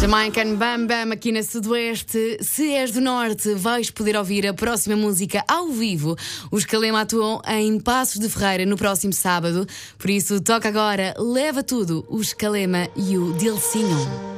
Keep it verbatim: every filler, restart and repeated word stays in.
Jamaican Bam Bam aqui na Sudoeste. Se és do Norte, vais poder ouvir a próxima música ao vivo. Os Calema atuam em Passos de Ferreira no próximo sábado. Por isso, toca agora, leva tudo, os Calema e o Dilcinho.